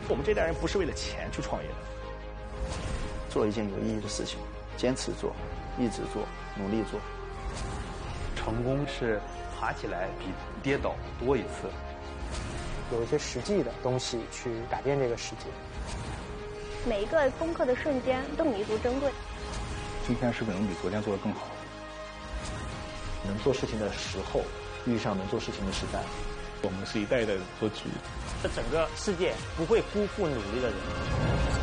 我们这代人不是为了钱去创业的， 做一件有意义的事情，坚持做，一直做，努力做。 成功是爬起来比跌倒多一次。 有一些实际的东西去改变这个世界。 每一个攻克的瞬间都弥足珍贵。 今天是不是能比昨天做得更好？ 能做事情的时候，遇上能做事情的时代。 我们是一代一代做题。 这整个世界不会辜负努力的人。